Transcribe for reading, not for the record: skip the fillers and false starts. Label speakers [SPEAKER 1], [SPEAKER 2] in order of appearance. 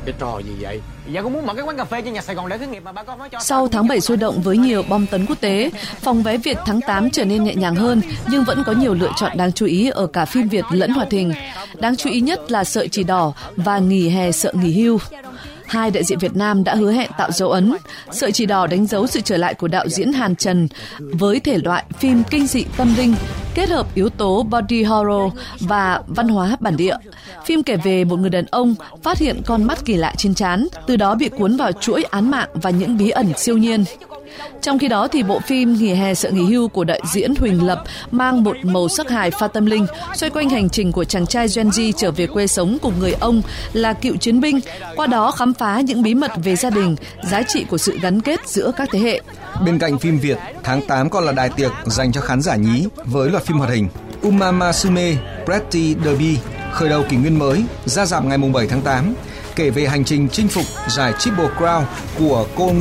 [SPEAKER 1] cái trò gì vậy?
[SPEAKER 2] Dạ con muốn mở cái quán cà phê trên nhà Sài Gòn để khởi nghiệp mà bà con nói cho.
[SPEAKER 3] Sau tháng 7 sôi động với nhiều bom tấn quốc tế, phòng vé Việt tháng 8 trở nên nhẹ nhàng hơn, nhưng vẫn có nhiều lựa chọn đáng chú ý ở cả phim Việt lẫn hoạt hình. Đáng chú ý nhất là Sợi chỉ đỏ và Nghỉ hè sợ nghỉ hưu. Hai đại diện Việt Nam đã hứa hẹn tạo dấu ấn. Sợi chỉ đỏ đánh dấu sự trở lại của đạo diễn Hàn Trần với thể loại phim kinh dị tâm linh, kết hợp yếu tố body horror và văn hóa bản địa. Phim kể về một người đàn ông phát hiện con mắt kỳ lạ trên trán, từ đó bị cuốn vào chuỗi án mạng và những bí ẩn siêu nhiên. Trong khi đó thì bộ phim Nghỉ hè sợ nghỉ hưu của đạo diễn Huỳnh Lập mang một màu sắc hài pha tâm linh, xoay quanh hành trình của chàng trai Gen Z trở về quê sống cùng người ông là cựu chiến binh, qua đó khám phá những bí mật về gia đình, giá trị của sự gắn kết giữa các thế hệ.
[SPEAKER 4] Bên cạnh phim Việt, tháng 8 còn là đại tiệc dành cho khán giả nhí với loạt phim hoạt hình Uma Musume Pretty Derby khởi đầu kỷ nguyên mới, ra rạp ngày 7 tháng 8, kể về hành trình chinh phục giải Triple Crown của cô